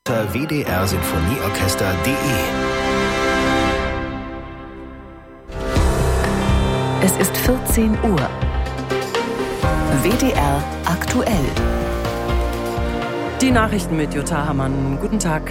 WDR-Sinfonieorchester.de. Es ist 14 Uhr. WDR aktuell. Die Nachrichten mit Jutta Hamann. Guten Tag.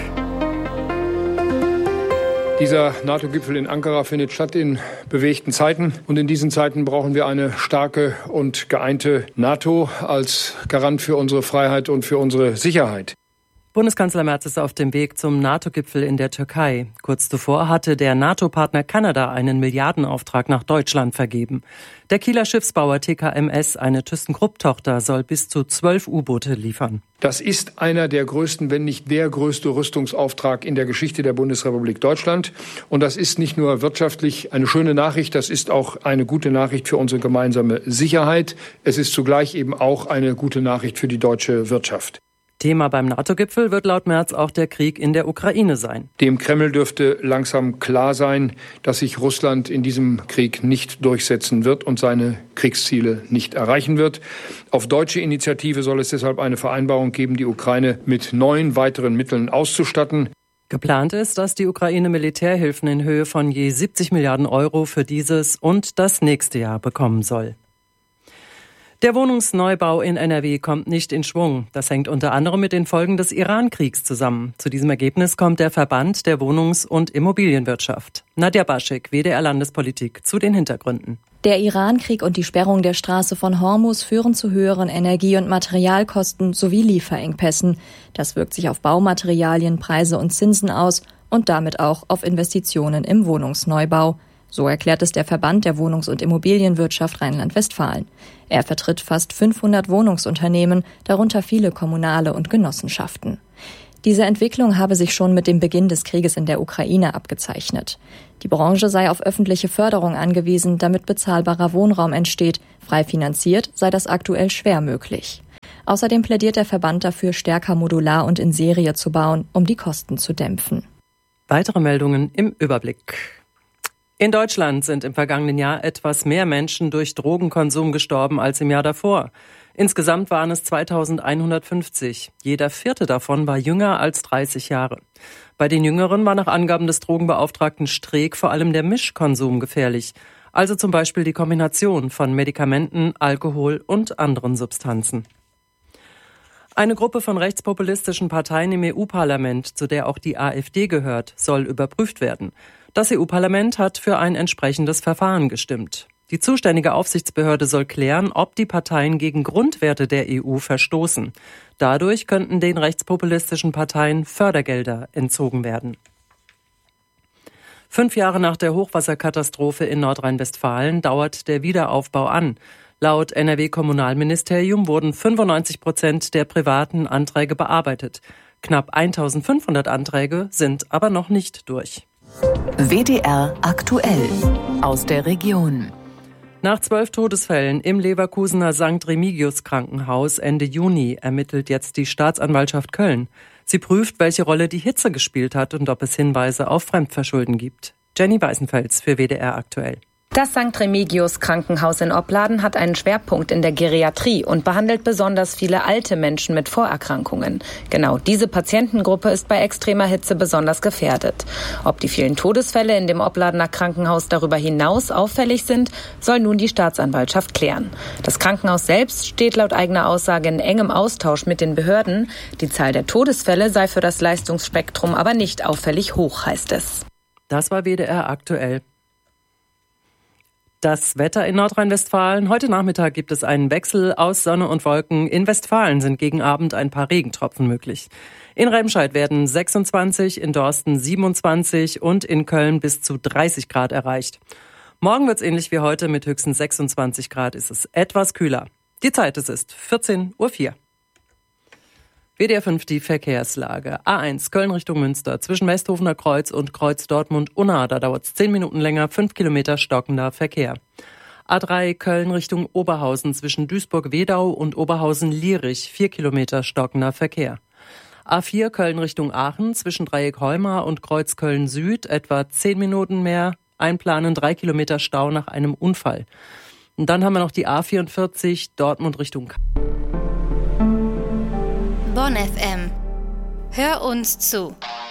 Dieser NATO-Gipfel in Ankara findet statt in bewegten Zeiten. Und in diesen Zeiten brauchen wir eine starke und geeinte NATO als Garant für unsere Freiheit und für unsere Sicherheit. Bundeskanzler Merz ist auf dem Weg zum NATO-Gipfel in der Türkei. Kurz zuvor hatte der NATO-Partner Kanada einen Milliardenauftrag nach Deutschland vergeben. Der Kieler Schiffsbauer TKMS, eine ThyssenKrupp-Tochter, soll bis zu 12 U-Boote liefern. Das ist einer der größten, wenn nicht der größte Rüstungsauftrag in der Geschichte der Bundesrepublik Deutschland. Und das ist nicht nur wirtschaftlich eine schöne Nachricht, das ist auch eine gute Nachricht für unsere gemeinsame Sicherheit. Es ist zugleich eben auch eine gute Nachricht für die deutsche Wirtschaft. Thema beim NATO-Gipfel wird laut Merz auch der Krieg in der Ukraine sein. Dem Kreml dürfte langsam klar sein, dass sich Russland in diesem Krieg nicht durchsetzen wird und seine Kriegsziele nicht erreichen wird. Auf deutsche Initiative soll es deshalb eine Vereinbarung geben, die Ukraine mit 9 weiteren Mitteln auszustatten. Geplant ist, dass die Ukraine Militärhilfen in Höhe von je 70 Milliarden Euro für dieses und das nächste Jahr bekommen soll. Der Wohnungsneubau in NRW kommt nicht in Schwung. Das hängt unter anderem mit den Folgen des Iran-Kriegs zusammen. Zu diesem Ergebnis kommt der Verband der Wohnungs- und Immobilienwirtschaft. Nadja Baschek, WDR Landespolitik, zu den Hintergründen. Der Iran-Krieg und die Sperrung der Straße von Hormuz führen zu höheren Energie- und Materialkosten sowie Lieferengpässen. Das wirkt sich auf Baumaterialien, Preise und Zinsen aus und damit auch auf Investitionen im Wohnungsneubau. So erklärt es der Verband der Wohnungs- und Immobilienwirtschaft Rheinland-Westfalen. Er vertritt fast 500 Wohnungsunternehmen, darunter viele kommunale und Genossenschaften. Diese Entwicklung habe sich schon mit dem Beginn des Krieges in der Ukraine abgezeichnet. Die Branche sei auf öffentliche Förderung angewiesen, damit bezahlbarer Wohnraum entsteht. Frei finanziert sei das aktuell schwer möglich. Außerdem plädiert der Verband dafür, stärker modular und in Serie zu bauen, um die Kosten zu dämpfen. Weitere Meldungen im Überblick. In Deutschland sind im vergangenen Jahr etwas mehr Menschen durch Drogenkonsum gestorben als im Jahr davor. Insgesamt waren es 2150. Jeder 4. davon war jünger als 30 Jahre. Bei den Jüngeren war nach Angaben des Drogenbeauftragten Streeck vor allem der Mischkonsum gefährlich. Also zum Beispiel die Kombination von Medikamenten, Alkohol und anderen Substanzen. Eine Gruppe von rechtspopulistischen Parteien im EU-Parlament, zu der auch die AfD gehört, soll überprüft werden. Das EU-Parlament hat für ein entsprechendes Verfahren gestimmt. Die zuständige Aufsichtsbehörde soll klären, ob die Parteien gegen Grundwerte der EU verstoßen. Dadurch könnten den rechtspopulistischen Parteien Fördergelder entzogen werden. 5 Jahre nach der Hochwasserkatastrophe in Nordrhein-Westfalen dauert der Wiederaufbau an. Laut NRW-Kommunalministerium wurden 95% der privaten Anträge bearbeitet. Knapp 1500 Anträge sind aber noch nicht durch. WDR aktuell aus der Region. Nach 12 Todesfällen im Leverkusener St. Remigius Krankenhaus Ende Juni ermittelt jetzt die Staatsanwaltschaft Köln. Sie prüft, welche Rolle die Hitze gespielt hat und ob es Hinweise auf Fremdverschulden gibt. Jenny Weißenfels für WDR aktuell. Das St. Remigius Krankenhaus in Opladen hat einen Schwerpunkt in der Geriatrie und behandelt besonders viele alte Menschen mit Vorerkrankungen. Genau diese Patientengruppe ist bei extremer Hitze besonders gefährdet. Ob die vielen Todesfälle in dem Opladener Krankenhaus darüber hinaus auffällig sind, soll nun die Staatsanwaltschaft klären. Das Krankenhaus selbst steht laut eigener Aussage in engem Austausch mit den Behörden. Die Zahl der Todesfälle sei für das Leistungsspektrum aber nicht auffällig hoch, heißt es. Das war WDR aktuell. Das Wetter in Nordrhein-Westfalen. Heute Nachmittag gibt es einen Wechsel aus Sonne und Wolken. In Westfalen sind gegen Abend ein paar Regentropfen möglich. In Remscheid werden 26, in Dorsten 27 und in Köln bis zu 30 Grad erreicht. Morgen wird es ähnlich wie heute mit höchstens 26 Grad. Ist es etwas kühler. Die Zeit ist 14:04 Uhr. WDR 5 die Verkehrslage. A1 Köln Richtung Münster zwischen Westhofener Kreuz und Kreuz Dortmund-Unna. Da dauert es 10 Minuten länger, 5 Kilometer stockender Verkehr. A3 Köln Richtung Oberhausen zwischen Duisburg-Wedau und Oberhausen-Lierich. 4 Kilometer stockender Verkehr. A4 Köln Richtung Aachen zwischen Dreieck Heumar und Kreuz Köln Süd. Etwa 10 Minuten mehr einplanen, 3 Kilometer Stau nach einem Unfall. Und dann haben wir noch die A44 Dortmund Richtung Bonn FM. Hör uns zu.